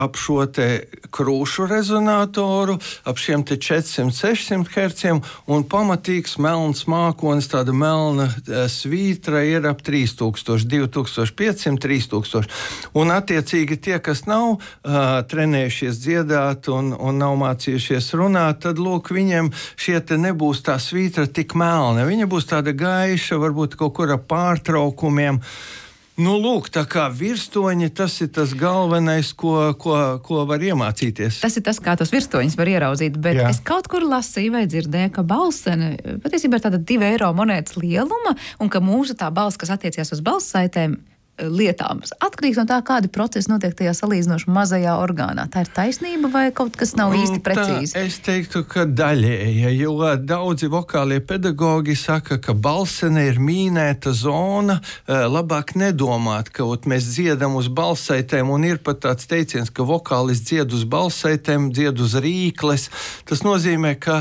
ap šo te krūšu rezonatoru, ap šiem te 400-600 herciem, un pamatīgs melns mākonis, tāda melna svītra ir ap 3000, 2500, 3000. Un attiecīgi tie, kas nav trenējušies dziedāt un nav mācījušies runāt, tad, lūk, viņiem šie te nebūs tā svītra tik melna. Viņa būs tāda gaiša, varbūt kaut kur ap pārtraukumiem. Nu, lūk, tā kā virstoņi, tas ir tas galvenais, ko var iemācīties. Tas ir tas, kā tos virstoņus var ieraudzīt, bet Jā. Es kaut kur lasīju vai dzirdēju, ka balsene patiesībā ir tāda 2 eiro monētas lieluma, un ka mūsu tā balss, kas attiecās uz balssaitēm, lietām atkarīgs no tā, kādi procesi notiek tajā salīdzinoši mazajā orgānā. Tā ir taisnība vai kaut kas nav īsti precīzi? Es teiktu, ka daļēja, jo daudzi vokālie pedagogi saka, ka balsene ir mīnēta zona, labāk nedomāt, ka mēs dziedam uz balssaitēm, un ir pat tāds teiciens, ka vokālis dzied uz balssaitēm, dzied uz rīkles. Tas nozīmē, ka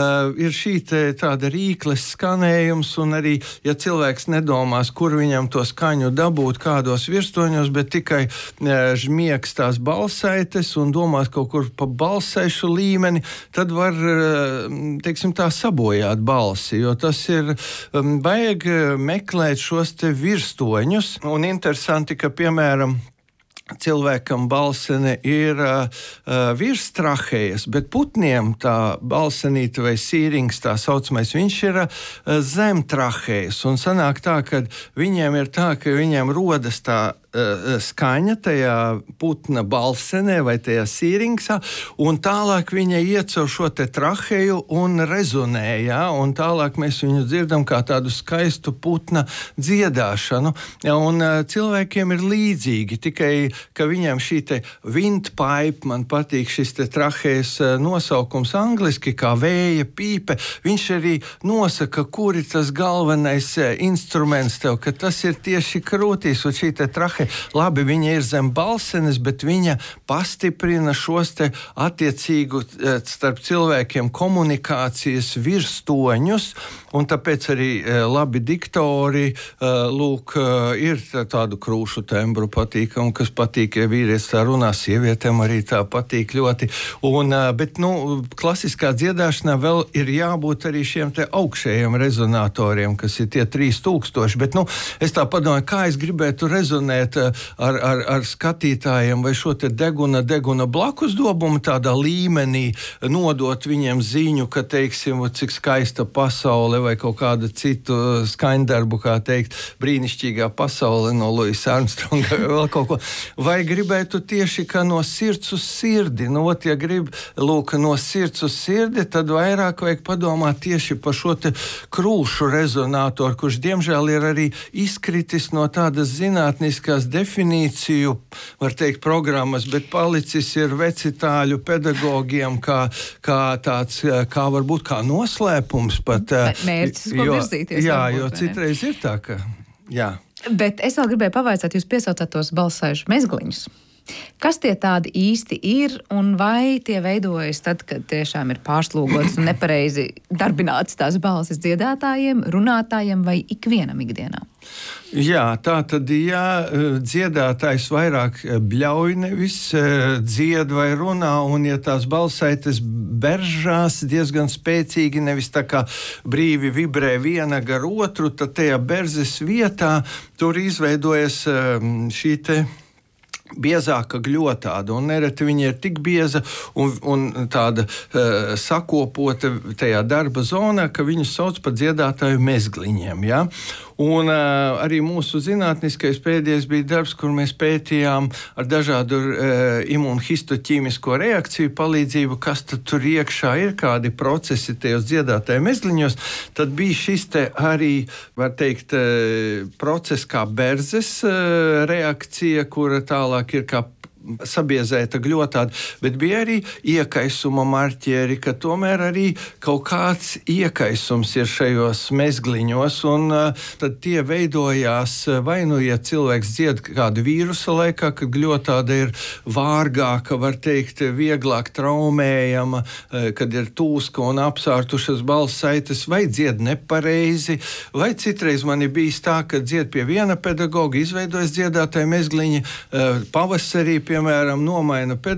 ir šī tāda rīkles skanējums, un arī, ja cilvēks nedomās, kur viņam to skaņu dabūt, kādos virstoņos, bet tikai žmiegs tās balssaites un domās kaut kur pa balssaišu līmeni, tad var, teiksim tā, sabojāt balsi, jo tas ir, vajag meklēt šos te virstoņus, un interesanti, ka, piemēram, cilvēkam balsene ir virs trahējas, bet putniem tā balsenīte vai sīrings, tā saucamais, viņš ir zem trahējas. Un sanāk tā, ka viņiem ir tā, ka viņiem rodas tā skaņa tajā putna balsenē vai tajā sīringsā, un tālāk viņa iet caur šo te trahēju un rezonē, ja? Un tālāk mēs viņu dzirdam kā tādu skaistu putna dziedāšanu. Ja? Un cilvēkiem ir līdzīgi, tikai ka viņam šī te windpipe, man patīk šis te trahējas nosaukums angliski, kā vēja pīpe, viņš arī nosaka, kur ir tas galvenais instruments tev, ka tas ir tieši krūtīs, un šī te trahēja. Labi, viņa ir zem balsenes, bet viņa pastiprina šos te attiecīgu starp cilvēkiem komunikācijas virstoņus, un tāpēc arī labi diktori, lūk, ir tādu krūšu tembru patīkamu, kas patīk, ja vīrietis tā runā, sievietēm arī tā patīk ļoti. Un, bet, klasiskā dziedāšanā vēl ir jābūt arī šiem te augšējiem rezonatoriem, kas ir tie 3000, bet, es tā padomāju, kā es gribētu rezonēt ar skatītājiem vai šo te deguna blakus dobumu tādā līmenī nodot viņiem ziņu, ka, teiksim, cik skaista pasaule vai kaut kādu citu skaņdarbu, kā teikt, brīnišķīgā pasaule no Louis Armstronga vai vēl kaut ko. Vai gribētu tieši, ka no sirds uz sirdi? Ja grib, lūk, no sirds uz sirdi, tad vairāk vajag padomāt tieši par šo te krūšu rezonatoru, kurš, diemžēl, ir arī izkritis no tādas zinātniskās definīciju, var teikt, programmas, bet palicis ir vecitāļu pedagogiem kā tāds, kā varbūt kā noslēpums pat. Mērķis, ko virzīties. Jā, varbūt, jo citreiz ir tā, ka, jā. Bet es vēl gribēju pavaicāt, jūs piesaucāt tos balssaišu mezgliņus. Kas tie tādi īsti ir, un vai tie veidojas tad, kad tiešām ir pārslūgots un nepareizi darbināts tās balsis dziedātājiem, runātājiem vai ikvienam ikdienā? Jā, tā tad, ja dziedātājs vairāk bļauj nevis dzied vai runā, un ja tās balsaites beržās diezgan spēcīgi, nevis tā kā brīvi vibrē viena gar otru, tad tajā berzes vietā tur izveidojas šī te biezāka gļotāda, un nereti viņa ir tik bieza un tāda sakopota tajā darba zonā, ka viņus sauc par dziedātāju mezgliņiem. Ja? Un arī mūsu zinātniskais pēdējais bija darbs, kur mēs pētījām ar dažādu imunhistoķīmisko reakciju palīdzību, kas tad tur iekšā ir, kādi procesi tajos dziedātāju mezgliņos. Tad bija šis te arī, var teikt, process kā berzes reakcija, kura tālāk ir kā sabiezēta gļotāda, bet bija arī iekaisuma marķieri, ka tomēr arī kaut kāds iekaisums ir šajos mezgliņos, un tad tie veidojās vai ja cilvēks dzied kādu vīrusa laikā, kad gļotāda ir vārgāka, var teikt, vieglāk traumējama, kad ir tūska un apsārtušas balssaites, vai dzied nepareizi, vai citreiz man ir bijis tā, ka dzied pie viena pedagoga, izveidojas dziedātāja mezgliņa, pavasarī, piemēram, piemēram, nomaina